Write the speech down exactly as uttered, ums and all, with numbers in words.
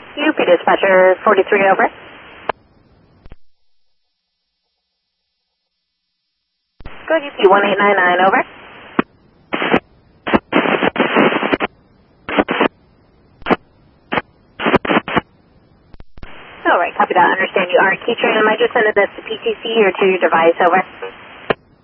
U P dispatcher forty-three over. Good, U P one eight nine nine over. Alright, copy that. Understand you are Keytrain. Am I just sending this to P T C or to your device over?